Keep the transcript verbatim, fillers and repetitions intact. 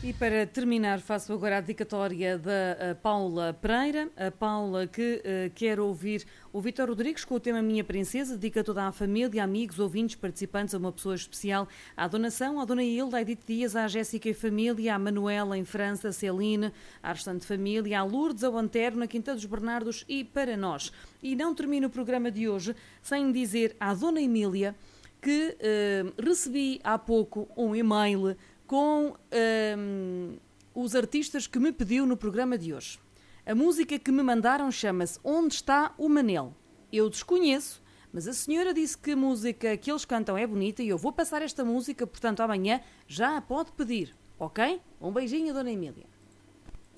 E para terminar, faço agora a dedicatória da a Paula Pereira, a Paula que uh, quer ouvir o Vítor Rodrigues com o tema Minha Princesa, dedica toda à família, amigos, ouvintes, participantes, a uma pessoa especial, à Dona São, à Dona Hilda, à Edith Dias, à Jéssica e família, à Manuela em França, à Celine, à restante família, à Lourdes, ao Antero, na Quinta dos Bernardos e para nós. E não termino o programa de hoje sem dizer à Dona Emília que uh, recebi há pouco um e-mail com um, os artistas que me pediu no programa de hoje. A música que me mandaram chama-se Onde Está o Manel? Eu desconheço, mas a senhora disse que a música que eles cantam é bonita e eu vou passar esta música, portanto amanhã já a pode pedir, ok? Um beijinho, Dona Emília.